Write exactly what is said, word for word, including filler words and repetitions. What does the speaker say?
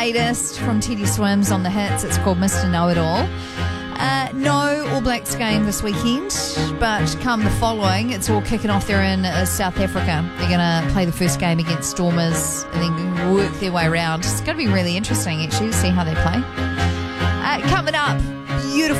Latest from Teddy Swims on the hits. It's called Mister Know-It-All. Uh, no All Blacks game this weekend, but come the following, it's all kicking off there in uh, South Africa. They're going to play the first game against Stormers and then work their way around. It's going to be really interesting, actually, to see how they play. Uh, coming up, beautiful.